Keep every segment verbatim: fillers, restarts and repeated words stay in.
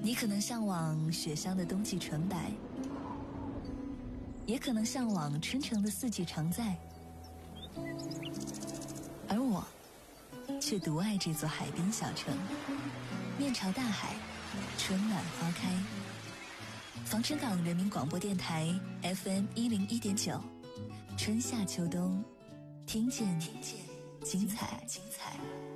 你可能向往雪乡的冬季纯白，也可能向往春城的四季常在，而我却独爱这座海滨小城，面朝大海，春暖花开。防城港人民广播电台 F M 一零一点九，春夏秋冬，听见听见精彩精彩。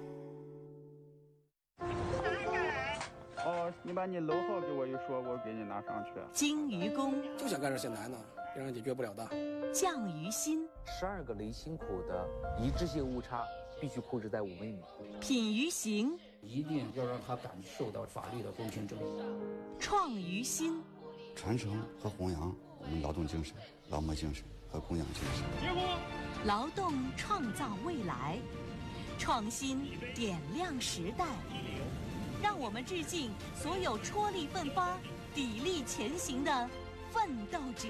哦，你把你楼号给我一说，我给你拿上去。 鲸鱼宫就想干这些难的，别人解决不了的。 降鱼心， 十二个离心口的一致性误差必须控制在五微米。 品鱼行， 一定要让他感受到法律的公平正义。 创鱼心， 传承和弘扬我们劳动精神、劳模精神和供养精神。 劳动创造未来，创新点亮时代。让我们致敬所有踔厉奋发、砥砺前行的奋斗者。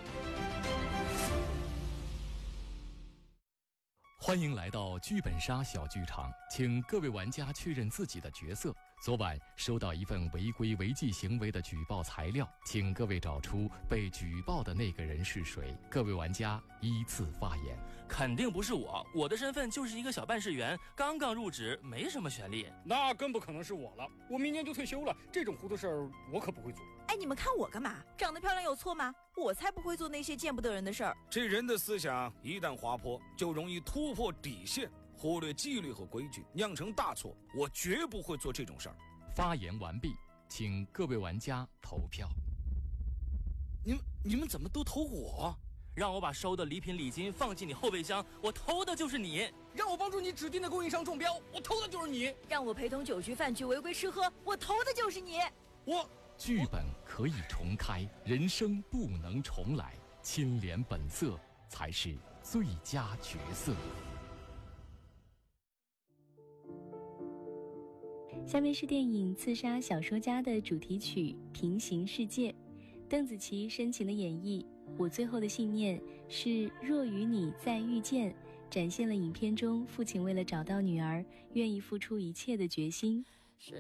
欢迎来到剧本杀小剧场，请各位玩家确认自己的角色。昨晚收到一份违规违纪行为的举报材料，请各位找出被举报的那个人是谁。各位玩家依次发言。 肯定不是我，我的身份就是一个小办事员，刚刚入职，没什么权利。 那更不可能是我了，我明年就退休了，这种糊涂事儿我可不会做。 哎，你们看我干嘛？长得漂亮有错吗？我才不会做那些见不得人的事儿。 这人的思想一旦滑坡，就容易突破底线，忽略纪律和规矩，酿成大错。我绝不会做这种事儿。 发言完毕，请各位玩家投票。 你们你们怎么都投我？让我把收的礼品礼金放进你后备箱，我投的就是你； 让我帮助你指定的供应商中标，我投的就是你； 让我陪同酒局饭局违规吃喝，我投的就是你。 我剧本可以重开，人生不能重来，清廉本色才是最佳角色。 下面是电影《刺杀小说家》的主题曲《平行世界》，邓紫棋深情的演绎。我最后的信念是若与你再遇见，展现了影片中父亲为了找到女儿愿意付出一切的决心。